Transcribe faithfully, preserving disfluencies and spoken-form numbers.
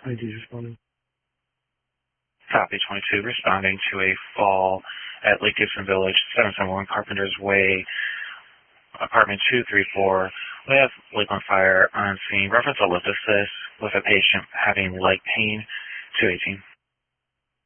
I D responding. Copy twenty-two, responding to a fall at Lake Gibson Village, seven seven one Carpenter's Way, apartment two three four. We have Lakeland Fire on scene. Reference ellipsis with a patient having leg pain, two eighteen.